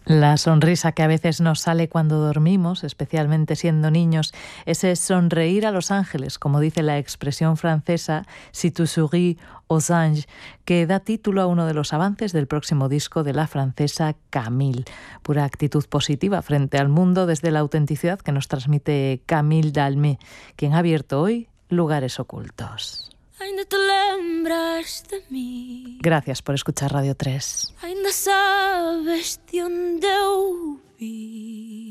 La sonrisa que a veces nos sale cuando dormimos, especialmente siendo niños, ese sonreír a los ángeles, como dice la expresión francesa «si tu souris aux anges», que da título a uno de los avances del próximo disco de la francesa Camille. Pura actitud positiva frente al mundo desde la autenticidad que nos transmite Camille Dalmé, quien ha abierto hoy Lugares Ocultos. Ainda te lembras de mí. Gracias por escuchar Radio 3. Ainda sabes de onde eu vi.